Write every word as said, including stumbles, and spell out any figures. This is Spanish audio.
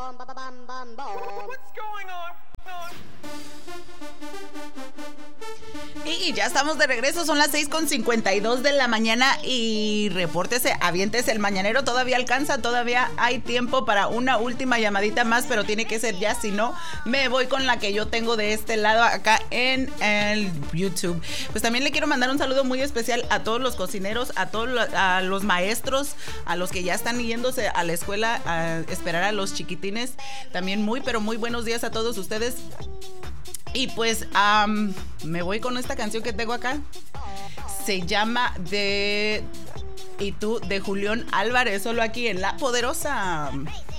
Y ya estamos de regreso, son las seis con cincuenta y dos de la mañana y repórtese, aviéntese el mañanero, todavía alcanza, todavía hay tiempo para una última llamadita más, pero tiene que ser ya, si no, me voy con la que yo tengo de este lado acá en el YouTube. Pues también le quiero mandar un saludo muy especial a todos los cocineros, a todos los, a los maestros, a los que ya están yéndose a la escuela a esperar a los chiquitines. También muy, pero muy buenos días a todos ustedes. Y pues um, me voy con esta canción que tengo acá. Se llama de... Y tú, de Julián Álvarez, solo aquí en La Poderosa.